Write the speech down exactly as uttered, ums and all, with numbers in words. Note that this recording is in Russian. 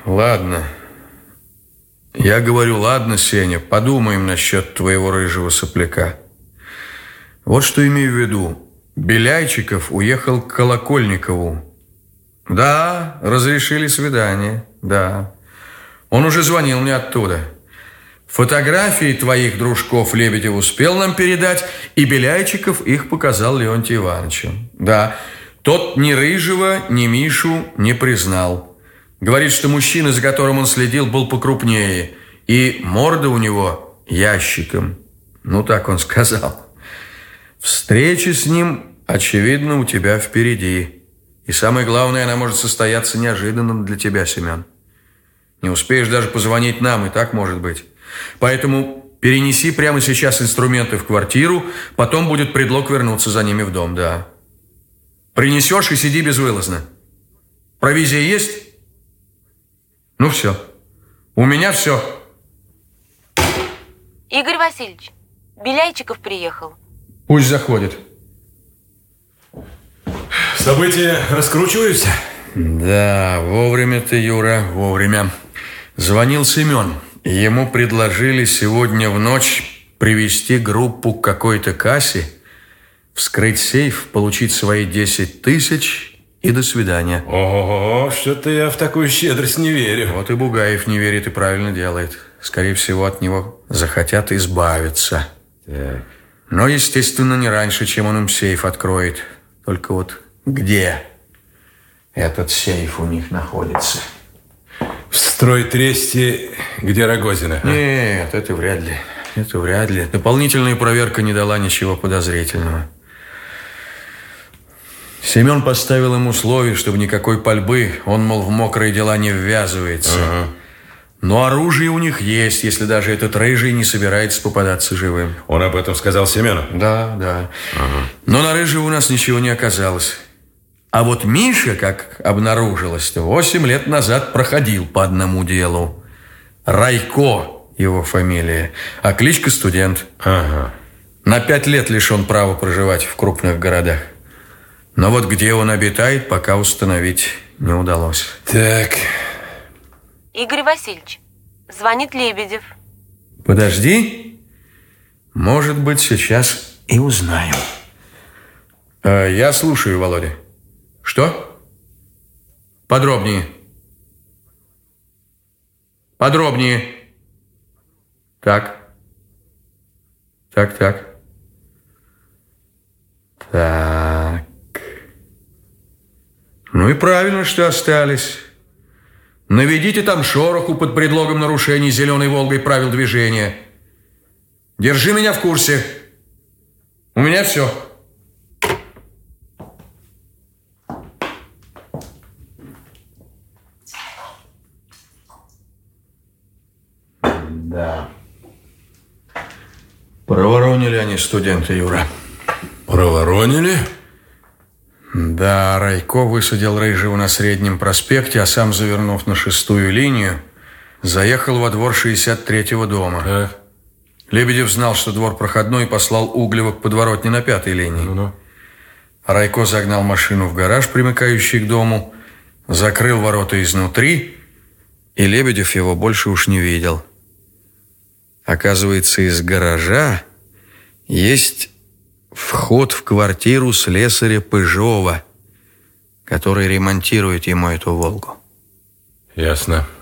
Ладно. Я говорю, ладно, Сеня, подумаем насчет твоего рыжего сопляка. Вот что имею в виду. Беляйчиков уехал к Колокольникову. Да, разрешили свидание, да. Он уже звонил мне оттуда. Фотографии твоих дружков Лебедев успел нам передать, и Беляйчиков их показал Леонтию Ивановичу. Да, тот ни Рыжего, ни Мишу не признал. Говорит, что мужчина, за которым он следил, был покрупнее, и морда у него ящиком. Ну, так он сказал. Встреча с ним, очевидно, у тебя впереди. И самое главное, она может состояться неожиданно для тебя, Семен. Не успеешь даже позвонить нам, и так может быть. Поэтому перенеси прямо сейчас инструменты в квартиру, потом будет предлог вернуться за ними в дом, да. Принесешь и сиди безвылазно. Провизия есть? Ну все. У меня все. Игорь Васильевич, Беляйчиков приехал. Пусть заходит. События раскручиваются? Да, вовремя ты, Юра, вовремя. Звонил Семен. Ему предложили сегодня в ночь привести группу к какой-то кассе, вскрыть сейф, получить свои десять тысяч и до свидания. Ого, что-то я в такую щедрость не верю. Вот и Бугаев не верит и правильно делает. Скорее всего, от него захотят избавиться. Так. Но, естественно, не раньше, чем он им сейф откроет. Только вот где этот сейф у них находится? В стройтресте, где Рогозина? Нет, это вряд ли. Это вряд ли. Дополнительная проверка не дала ничего подозрительного. Семен поставил им условие, чтобы никакой пальбы. Он, мол, в мокрые дела не ввязывается. Ага. Но оружие у них есть, если даже этот Рыжий не собирается попадаться живым. Он об этом сказал Семену? Да, да. Ага. Но на Рыжего у нас ничего не оказалось. А вот Миша, как обнаружилось-то, восемь лет назад проходил по одному делу. Райко его фамилия, а кличка Студент. Ага. На пять лет лишен права проживать в крупных городах. Но вот где он обитает, пока установить не удалось. Так. Игорь Васильевич, звонит Лебедев. Подожди. Может быть, сейчас и узнаем. Э, я слушаю, Володя. Что? Подробнее. Подробнее. Так. Так, так. Так. Ну и правильно, что остались. Наведите там шороху под предлогом нарушений «Зеленой Волгой» правил движения. Держи меня в курсе. У меня все. Да. Проворонили они студенты, Юра. Проворонили? Да, Райко высадил Рыжего на Среднем проспекте, а сам, завернув на шестую линию, заехал во двор шестьдесят третьего дома. Так. Лебедев знал, что двор проходной, и послал Углева к подворотне на пятой линии. Ну-ну. Райко загнал машину в гараж, примыкающий к дому, закрыл ворота изнутри, и Лебедев его больше уж не видел. Оказывается, из гаража есть вход в квартиру слесаря Пыжова, который ремонтирует ему эту «Волгу». Ясно.